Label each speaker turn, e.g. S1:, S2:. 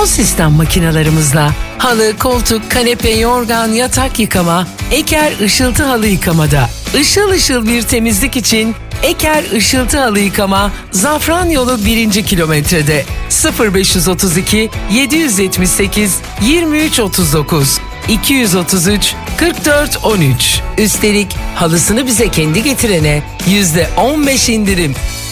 S1: Son sistem makinalarımızla halı, koltuk, kanepe, yorgan, yatak yıkama, Eker Işıltı Halı Yıkamada. Işıl ışıl bir temizlik için Eker Işıltı Halı Yıkama, Zafranyolu 1. kilometrede. 0532 778 2339 233 44 13. Üstelik halısını bize kendi getirene %15 indirim.